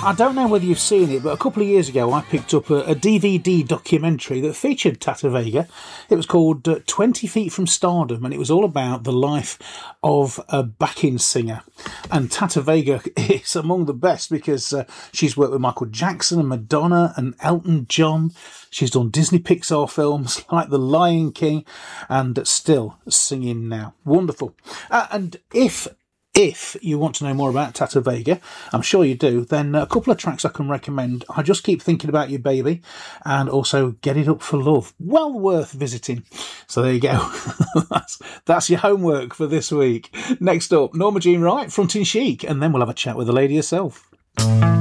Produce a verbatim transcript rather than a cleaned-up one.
I don't know whether you've seen it, but a couple of years ago I picked up a, a D V D documentary that featured Tata Vega. It was called uh, twenty feet from Stardom, and it was all about the life of a backing singer. And Tata Vega is among the best because uh, she's worked with Michael Jackson and Madonna and Elton John. She's done Disney Pixar films like The Lion King and still singing now. Wonderful. Uh, and if... If you want to know more about Tata Vega, I'm sure you do, then a couple of tracks I can recommend. I Just Keep Thinking About You, Baby, and also Get It Up for Love. Well worth visiting. So there you go. that's, that's your homework for this week. Next up, Norma Jean Wright, Frontin' Chic, and then we'll have a chat with the lady herself.